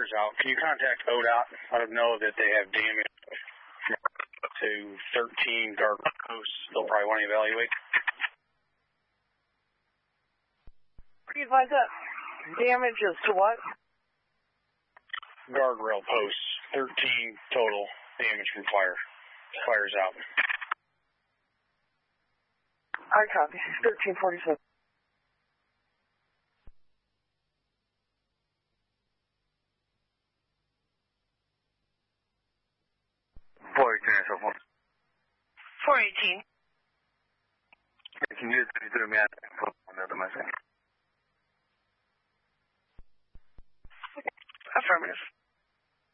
fire's out. Can you contact ODOT? Let them know that they have damage to 13 guardrail posts. They'll probably want to evaluate. What do you advise that? Damages to what? Guardrail posts. 13 total damage from fire. Fire's out. I copy. 1347. Cell phone. 418. Can you through me out another message? Affirmative.